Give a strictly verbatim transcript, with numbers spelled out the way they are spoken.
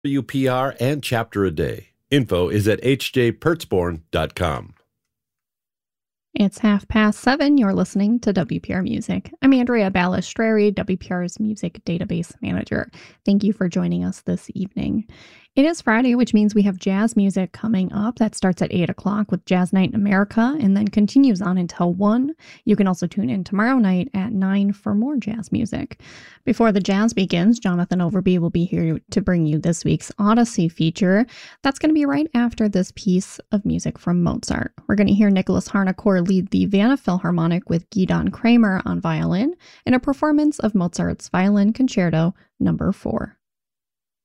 W P R and Chapter a Day. Info is at h j pertzborn dot com. It's half past seven. You're listening to W P R Music. I'm Andrea Balistreri, W P R's Music Database Manager. Thank you for joining us this evening. It is Friday, which means we have jazz music coming up. That starts at eight o'clock with Jazz Night in America and then continues on until one. You can also tune in tomorrow night at nine for more jazz music. Before the jazz begins, Jonathan Overby will be here to bring you this week's Odyssey feature. That's going to be right after this piece of music from Mozart. We're going to hear Nicholas Harnoncourt lead the Vienna Philharmonic with Gidon Kremer on violin in a performance of Mozart's Violin Concerto number four.